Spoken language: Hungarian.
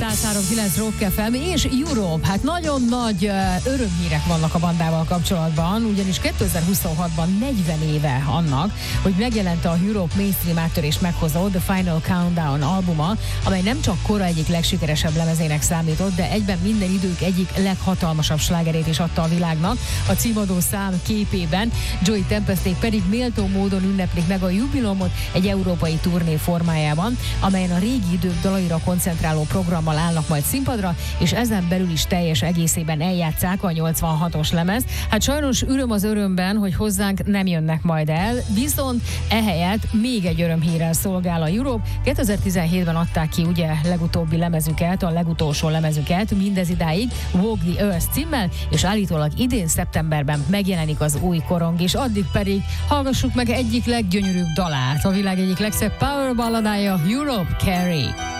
103.9 Rock FM és Europe. Hát nagyon nagy örömhírek vannak a bandával kapcsolatban, ugyanis 2026-ban 40 éve annak, hogy megjelent a Europe mainstream áttörés meghozó The Final Countdown albuma, amely nem csak kora egyik legsikeresebb lemezének számított, de egyben minden idők egyik leghatalmasabb slágerét is adta a világnak. A címadó szám képében Joey Tempesték pedig méltó módon ünneplik meg a jubileumot egy európai turné formájában, amelyen a régi idők dalaira koncentráló programmal állnak majd színpadra, és ezen belül is teljes egészében eljátszák a 86-os lemez. Hát sajnos öröm az örömben, hogy hozzánk nem jönnek majd el, viszont ehelyett még egy örömhírrel szolgál a Europe. 2017-ben adták ki ugye legutóbbi lemezüket, a legutolsó lemezüket, mindez idáig Walk the Earth címmel, és állítólag idén szeptemberben megjelenik az új korong, és addig pedig hallgassuk meg egyik leggyönyörűbb dalát, a világ egyik legszebb power balladája, Europe Carry.